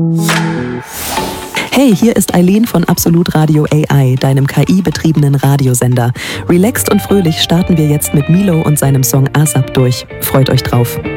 Hey, hier ist Eileen von Absolut Radio AI, deinem KI-betriebenen Radiosender. Relaxed und fröhlich starten wir jetzt mit Milo und seinem Song ASAP durch. Freut euch drauf.